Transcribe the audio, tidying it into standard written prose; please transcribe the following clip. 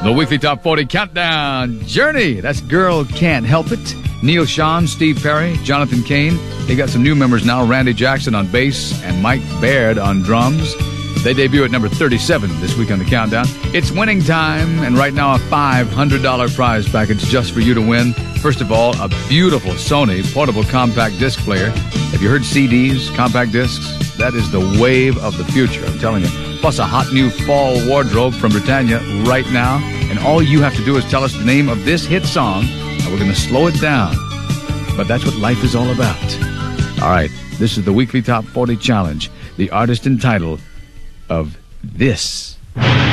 The weekly Top 40 Countdown. Journey, that's Girl Can't Help It. Neil Sean, Steve Perry, Jonathan Cain. They got some new members now. Randy Jackson on bass and Mike Baird on drums. They debut at number 37 this week on the Countdown. It's winning time, and right now a $500 prize package just for you to win. First of all, a beautiful Sony portable compact disc player. Have you heard CDs, compact discs? That is the wave of the future, I'm telling you. Plus a hot new fall wardrobe from Britannia right now. And all you have to do is tell us the name of this hit song, and we're going to slow it down. But that's what life is all about. All right, this is the weekly Top 40 Challenge. The artist and title of this.